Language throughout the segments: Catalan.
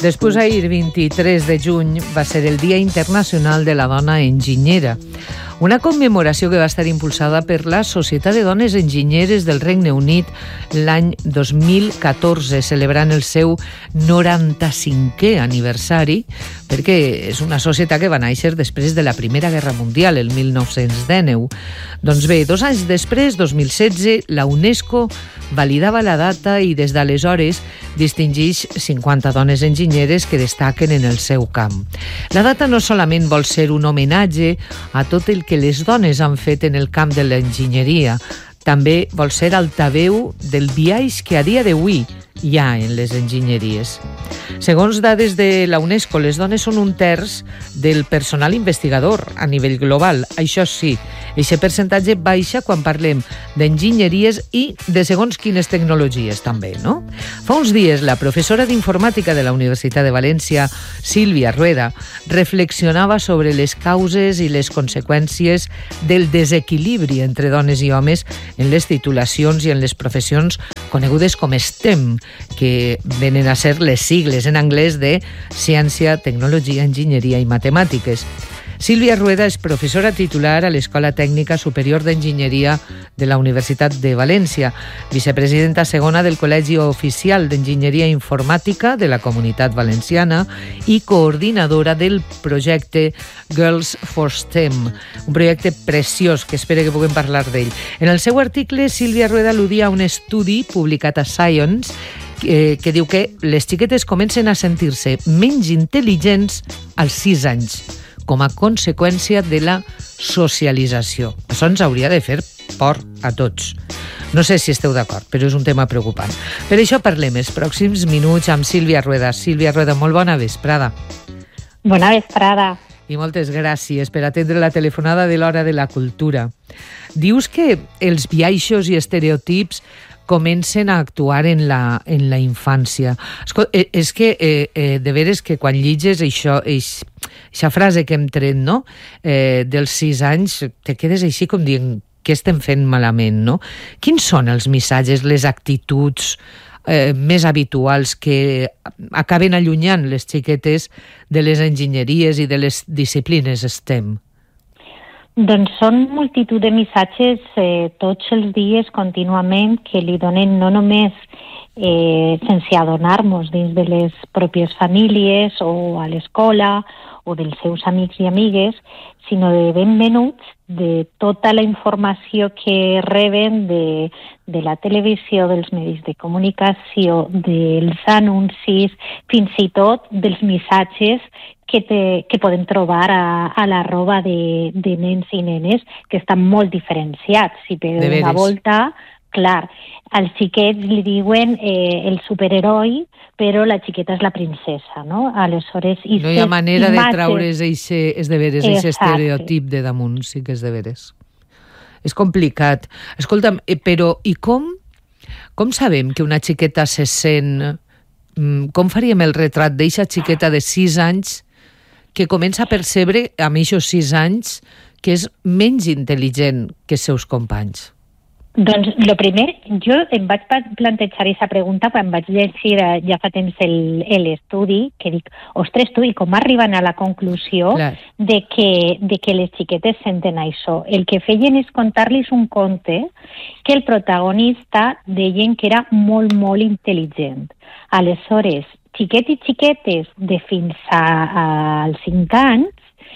Després, ahir, 23 de juny, va ser el Dia Internacional de la Dona Enginyera, una commemoració que va estar impulsada per la Societat de Dones Enginyeres del Regne Unit l'any 2014, celebrant el seu 95è aniversari, perquè és una societat que va néixer després de la Primera Guerra Mundial, el 1919. Doncs bé, 2 anys després, 2016, la UNESCO validava la data i des d'aleshores distingeix 50 dones enginyeres que destaquen en el seu camp. La data no solament vol ser un homenatge a tot el que les dones han fet en el camp de l'enginyeria, també vol ser altaveu del biaix que a dia d'avui hi ha en les enginyeries. Segons dades de la UNESCO, les dones són 1/3 del personal investigador a nivell global. Això sí, aquest percentatge baixa quan parlem d'enginyeries i de segons quines tecnologies també, no? Fa uns dies, la professora d'informàtica de la Universitat de València, Sílvia Rueda, reflexionava sobre les causes i les conseqüències del desequilibri entre dones i homes en les titulacions i en les professions conegudes com STEM, que venen a ser les sigles en anglès de Ciència, Tecnologia, Enginyeria i Matemàtiques. Sílvia Rueda és professora titular a l'Escola Tècnica Superior d'Enginyeria de la Universitat de València, vicepresidenta segona del Col·legi Oficial d'Enginyeria Informàtica de la Comunitat Valenciana i coordinadora del projecte Girls for STEM, un projecte preciós que espero que puguem parlar d'ell. En el seu article, Sílvia Rueda al·ludia a un estudi publicat a Science que diu que les xiquetes comencen a sentir-se menys intel·ligents als 6 anys, com a conseqüència de la socialització. Això ens hauria de fer por a tots. No sé si esteu d'acord, però és un tema preocupant. Per això parlem els pròxims minuts amb Sílvia Rueda. Sílvia Rueda, molt bona vesprada. Bona vesprada. I moltes gràcies per atendre la telefonada de l'Hora de la Cultura. Dius que els biaixos i estereotips comencen a actuar en la infància. És que de veres que quan lliges aquesta frase que hem tret, no? Dels 6 anys, te quedes així com dient què estem fent malament, no? Quins són els missatges, les actituds més habituals que acaben allunyant les xiquetes de les enginyeries i de les disciplines STEM? Doncs són multitud de missatges tots els dies, contínuament, que li donen no només sense adonar-nos dins de les pròpies famílies o a l'escola o dels seus amics i amigues, sinó de ben menuts de tota la informació que reben de la televisió, dels medis de comunicació, dels anuncis, fins i tot dels missatges que podem trobar a la roba de nens i nenes, que estan molt diferenciats. Si per una volta, clar, als xiquets li diuen el superheroi, però la xiqueta és la princesa, no? Aleshores, no hi ha manera de traure's aquest estereotip de damunt, sí que és de veres. És complicat. Escolta'm, però i com sabem que una xiqueta se sent... Com faríem el retrat d'eixa xiqueta de 6 anys que comença a percebre, amb aquests 6 anys, que és menys intel·ligent que els seus companys? Doncs, el primer, jo em vaig plantejar aquesta pregunta quan vaig llegir ja fa temps l'estudi, que dic, ostres, tu, i com arriben a la conclusió de que les xiquetes senten això? El que feien és contar-los un conte que el protagonista deien que era molt, molt intel·ligent. Aleshores, xiquets i xiquetes de fins als 5 anys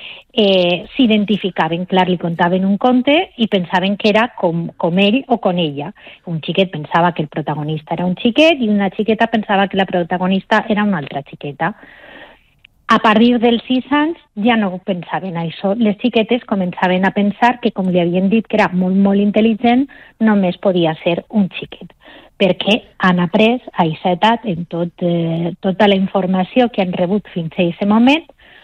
s'identificaven, clar, li contaven un conte i pensaven que era com ell o com ella. Un xiquet pensava que el protagonista era un xiquet i una xiqueta pensava que la protagonista era una altra xiqueta. A partir dels 6 anys ja no pensaven això. Les xiquetes començaven a pensar que, com li havien dit que era molt, molt intel·ligent, només podia ser un xiquet, perquè han après a aquesta edat, en tota la informació que han rebut fins a aquest moment,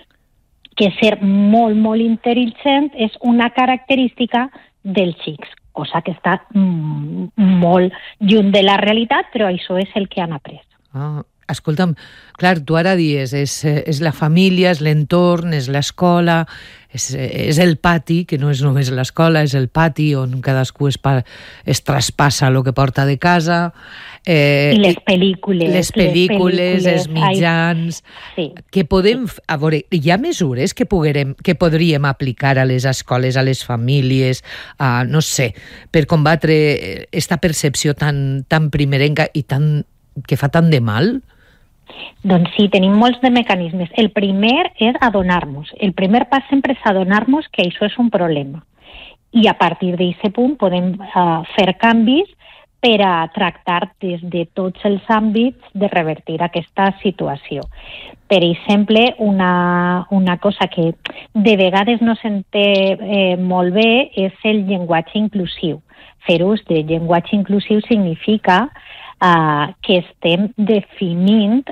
que ser molt, molt intel·ligent és una característica dels xics, cosa que està molt lluny de la realitat, però això és el que han après. Escolta'm, clar, tu ara dius, és la família, és l'entorn, és l'escola, és el pati, que no és només l'escola, és el pati on cadascú es traspassa el que porta de casa. I les pel·lícules. Les pel·lícules, els mitjans... Sí. Que podem... A veure, hi ha mesures que podríem aplicar a les escoles, a les famílies, no sé, per combatre esta percepció tan primerenca i que fa tant de mal? Doncs sí, tenim molts de mecanismes. El primer és adonar-nos. El primer pas sempre és adonar-nos que això és un problema. I a partir d'aquest punt podem fer canvis per a tractar des de tots els àmbits de revertir aquesta situació. Per exemple, una cosa que de vegades no s'entén molt bé és el llenguatge inclusiu. Fer ús de llenguatge inclusiu significa que estem definint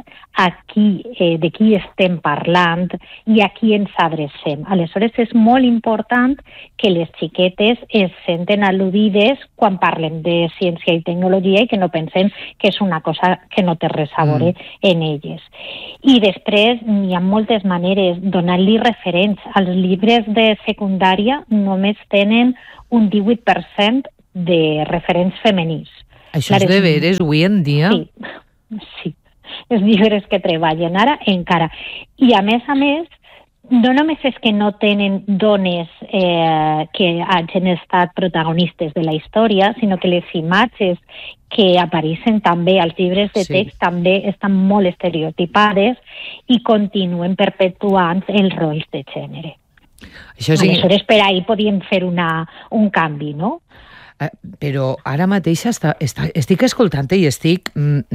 de qui estem parlant i a qui ens adrecem. Aleshores, és molt important que les xiquetes es senten al·ludides quan parlem de ciència i tecnologia i que no pensen que és una cosa que no té res a veure en elles. I després hi ha moltes maneres, donant-li referents. Els llibres de secundària només tenen un 18% de referents femenins. Això és de veres avui en dia? Sí. Els llibres que treballen ara encara. I a més, no només és que no tenen dones que hagin estat protagonistes de la història, sinó que les imatges que apareixen també als llibres de text també estan molt estereotipades i continuen perpetuant els rols de gènere. Aleshores, per ahí podíem fer un canvi, no? Però ara mateix estic escoltant i estic,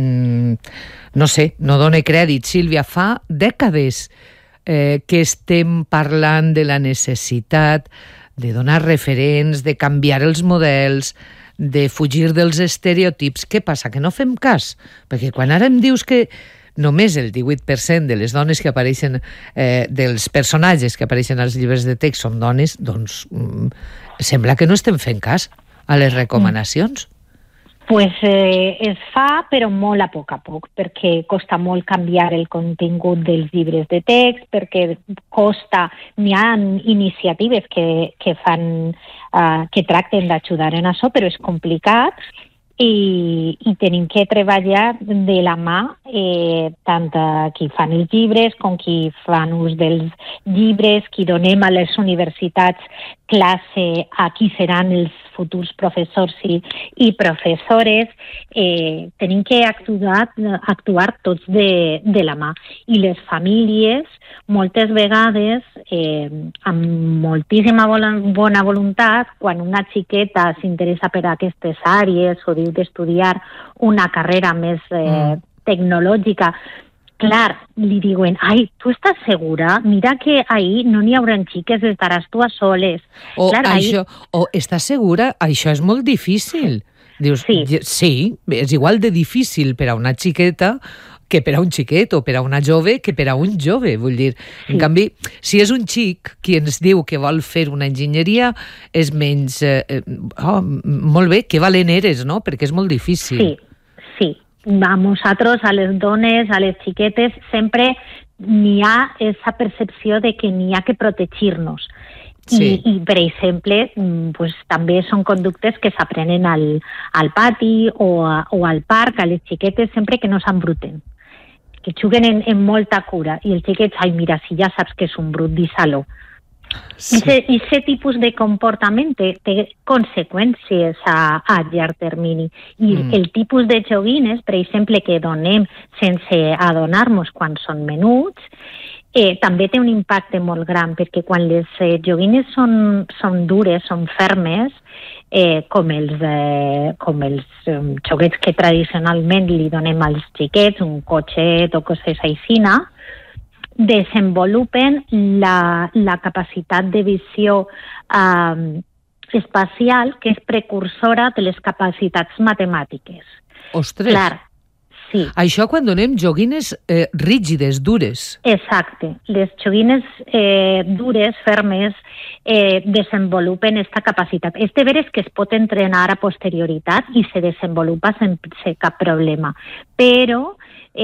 no sé, no dono crèdit, Sílvia, fa dècades que estem parlant de la necessitat de donar referents, de canviar els models, de fugir dels estereotips. Què passa, que no fem cas? Perquè quan ara em dius que només el 18% de les dones que apareixen, dels personatges que apareixen als llibres de text són dones, doncs sembla que no estem fent cas a les recomanacions? Pues es fa, però molt a poc, perquè costa molt canviar el contingut dels llibres de text, perquè n'hi ha iniciatives que fan, que tracten d'ajudar en això, però és complicat i tenim que treballar de la mà tant qui fan els llibres com qui fan ús dels llibres, qui donem a les universitats classe a qui seran els futurs professors i professores. Tenim que actuar tots de la mà. I les famílies, moltes vegades, amb moltíssima bona voluntat, quan una xiqueta s'interessa per aquestes àrees o diu d'estudiar una carrera més tecnològica, clar, li diuen, ai, tu estàs segura? Mira que ahir no n'hi haurà xiques, estaràs tu a soles. Estàs segura? Això és molt difícil. Dius, sí, és igual de difícil per a una xiqueta que per a un xiquet o per a una jove que per a un jove, vull dir. En canvi, si és un xic qui ens diu que vol fer una enginyeria, és menys... molt bé, que valent eres, no? Perquè és molt difícil. Sí. A nosaltres, a les dones, a les xiquetes, sempre n'hi ha aquesta percepció de que n'hi ha que protegir-nos. I per exemple, pues, també són conductes que s'aprenen al pati o al parc, a les xiquetes, sempre que no s'embruten, que juguen en molta cura. I els xiquets, ai, mira, si ja saps que és un brut, deixa-lo. I aquest tipus de comportament té conseqüències a llarg termini. I el tipus de joguines, per exemple, que donem sense adonar-nos quan són menuts, també té un impacte molt gran, perquè quan les joguines són dures, són fermes, com els joguets que tradicionalment li donem als xiquets, un cotxet o coses així, desenvolupen la capacitat de visió espacial que és precursora de les capacitats matemàtiques. Ostres! Clar, Sí. Això quan donem joguines rígides, dures. Exacte. Les joguines dures, fermes, desenvolupen esta capacitat. És de veres que es pot entrenar a posterioritat i se desenvolupa sense cap problema. Però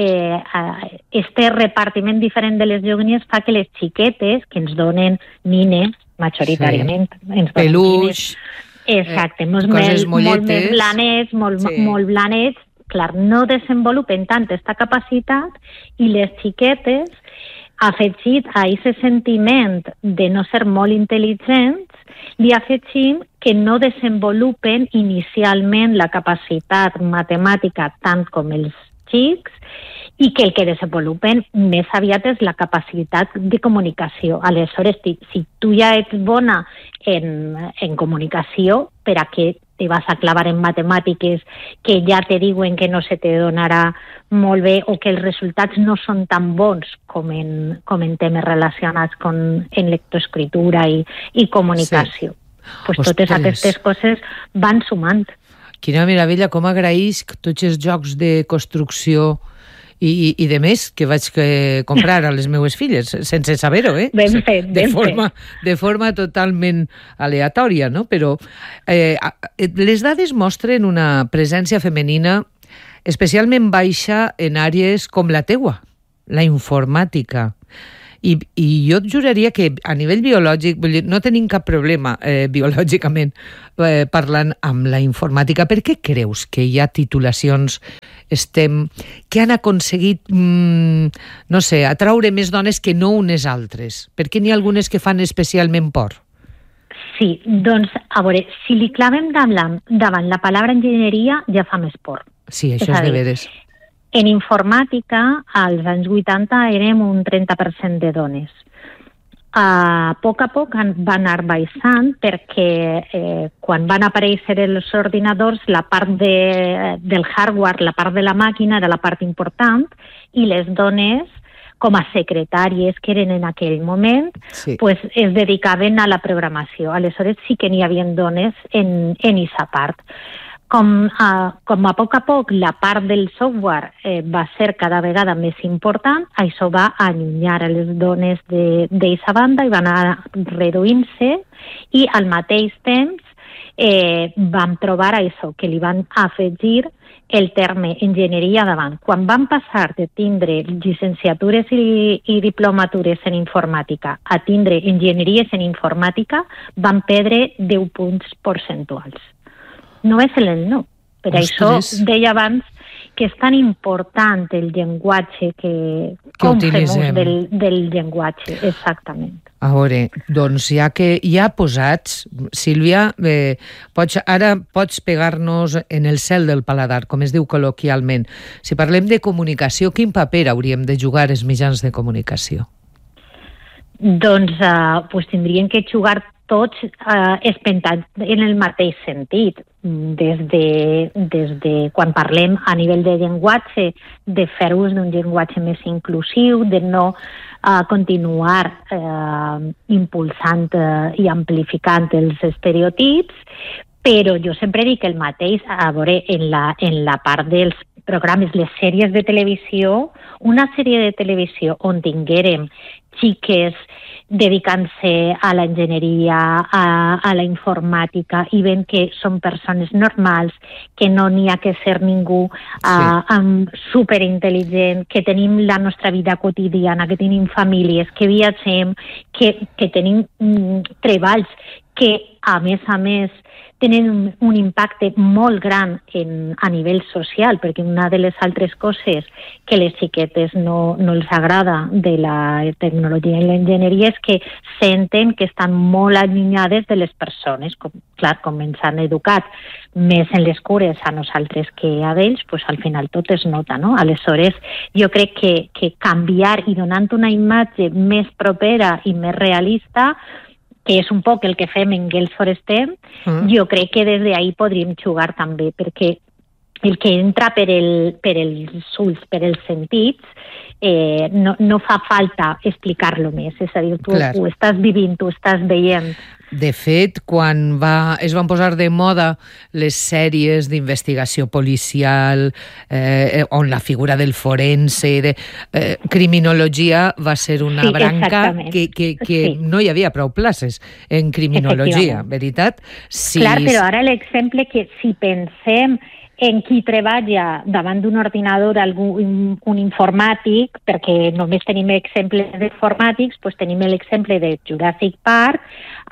este repartiment diferent de les joguines fa que les xiquetes, que ens donen nines, majoritàriament, ens donen peluix, exacte, molt coses més blanets, molt blanets, clar, no desenvolupen tant aquesta capacitat i les xiquetes, afegit a aquest sentiment de no ser molt intel·ligents, li afegim que no desenvolupen inicialment la capacitat matemàtica tant com els xics i que el que desenvolupen més aviat és la capacitat de comunicació. Aleshores, si tu ja ets bona en comunicació, per a què te vas a clavar en matemàtiques que ja te diuen que no se te donarà molt bé o que els resultats no són tan bons com en temes relacionats en lectoescritura i comunicació. Pues totes aquestes coses van sumant. Quina meravella, com agraïsc tots els jocs de construcció i de més que vaig comprar a les meues filles, sense saber-ho, Ben fet, de forma totalment aleatòria, no? Però les dades mostren una presència femenina especialment baixa en àrees com la teua, la informàtica. I jo et juraria que a nivell biològic, vull dir, no tenim cap problema biològicament parlant amb la informàtica. Per què creus que hi ha titulacions que han aconseguit, no sé, atraure més dones que no unes altres? Per què n'hi ha algunes que fan especialment por? Sí, doncs, a veure, si li clavem davant la paraula enginyeria ja fa més por. Sí, això és de veres. En informàtica, als anys 80 érem un 30% de dones. A poc va anar baixant perquè quan van aparèixer els ordinadors, la part del hardware, la part de la màquina era la part important i les dones, com a secretàries que eren en aquell moment, pues, es dedicaven a la programació. Aleshores sí que n'hi havia dones en aquesta part. Com a poc la part del software va ser cada vegada més important, això va allunyar a les dones d'aquesta banda i va anar reduint-se i al mateix temps vam trobar això, que li van afegir el terme enginyeria davant. Quan van passar de tindre llicenciatures i diplomatures en informàtica a tindre enginyeries en informàtica, van perdre 10 punts percentuals. No és no. Per això deia abans que és tan important el llenguatge que com fem ús del llenguatge, exactament. A veure, doncs ja que ja posats, Sílvia, ara pots pegar-nos en el cel del paladar, com es diu col·loquialment. Si parlem de comunicació, quin paper hauríem de jugar els mitjans de comunicació? Doncs tindrien que jugar tots espentats en el mateix sentit. Des de quan parlem a nivell de llenguatge, de fer ús d'un llenguatge més inclusiu, de no continuar impulsant i amplificant els estereotips, però jo sempre dic el mateix, a veure, en la part dels programes, les sèries de televisió, una sèrie de televisió on tinguérem xiques dedicant-se a l'enginyeria, a la informàtica, i veient que són persones normals, que no n'hi ha que ser ningú superintel·ligent, que tenim la nostra vida quotidiana, que tenim famílies, que viatgem, que tenim treballs que, a més, tenen un impacte molt gran a nivell social, perquè una de les altres coses que les xiquetes no els agrada de la tecnologia i l'enginyeria és que senten que estan molt allunyades de les persones. Com ens han educat més en les cures a nosaltres que a ells, pues al final tot es nota, no? Aleshores, jo crec que canviar i donant una imatge més propera i més realista, que és un poc el que fem en Girls for STEM, jo crec que des d'ahí podríem jugar també, perquè el que entra per els ulls, per els sentits, no fa falta explicar-lo més. És a dir, tu ho estàs vivint, tu ho estàs veient. De fet, quan es van posar de moda les sèries d'investigació policial, on la figura del forense, de criminologia, va ser una branca que no hi havia prou places en criminologia, veritat? Clar, però ara l'exemple que si pensem en qui treballa davant d'un ordinador, un informàtic, perquè només tenim exemples d'informàtics, doncs tenim l'exemple de Jurassic Park,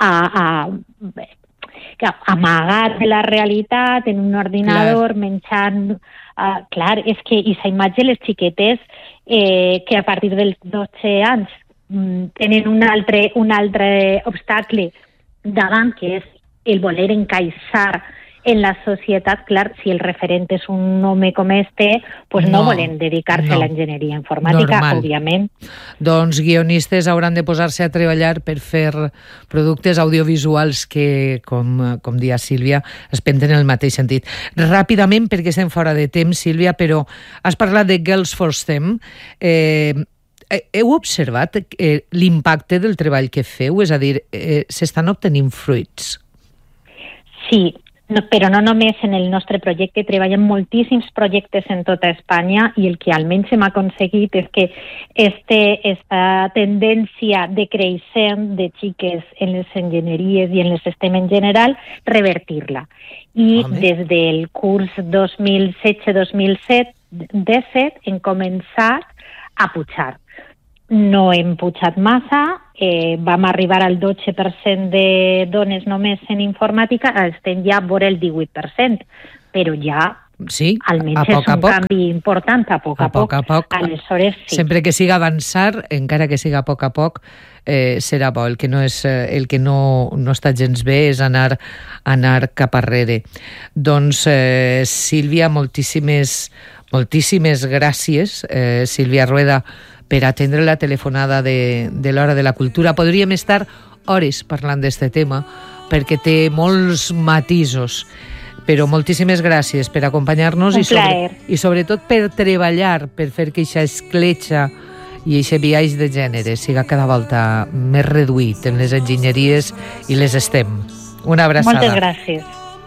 amagat de la realitat en un ordinador, menjant... Clar, és que aquesta imatge, les xiquetes que a partir dels 12 anys tenen un altre obstacle davant, que és el voler encaixar en la societat. Clar, si el referent és un home com doncs no volen dedicar-se a l'enginyeria informàtica, òbviament. Doncs guionistes hauran de posar-se a treballar per fer productes audiovisuals que, com dia Sílvia, es penten en el mateix sentit. Ràpidament, perquè estem fora de temps, Sílvia, però has parlat de Girls for STEM. Heu observat l'impacte del treball que feu? És a dir, s'estan obtenint fruits? Sí, però no només en el nostre projecte, treballem moltíssims projectes en tota Espanya i el que almenys hem aconseguit és que esta tendència de creixent de xiques en les enginyeries i en el STEM en general, revertir-la. I des del curs 2016-2017 hem començat a pujar. No hem pujat massa, vam arribar al 12% de dones només en informàtica, estem ja vora el 18%, però ja almenys és un canvi important, a poc a poc. Aleshores, sí. Sempre que siga avançar, encara que siga a poc, serà bo. El que no està gens bé és anar cap arrere. Doncs, Sílvia, moltíssimes gràcies, Sílvia Rueda, per atendre la telefonada de l'Hora de la Cultura. Podríem estar hores parlant d'aquest tema, perquè té molts matisos. Però moltíssimes gràcies per acompanyar-nos i sobretot per treballar, per fer que aquesta escletxa i aquest biaix de gènere siga cada volta més reduït en les enginyeries i les STEM. Una abraçada. Moltes gràcies.